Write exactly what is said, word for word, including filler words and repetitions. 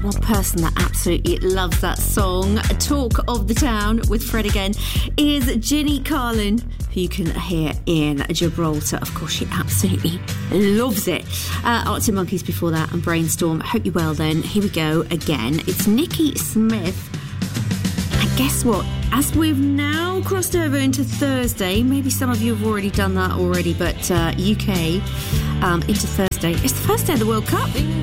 one person that absolutely loves that song, Talk of the Town with Fred again, is Ginny Carlin, who you can hear in Gibraltar. Of course, she absolutely loves it. Uh, Arctic Monkeys before that and Brainstorm. Hope you're well then. Here we go again. It's Nikki Smith. And guess what? As we've now crossed over into Thursday, maybe some of you have already done that already, but uh, U K um, into Thursday. It's the first day of the World Cup.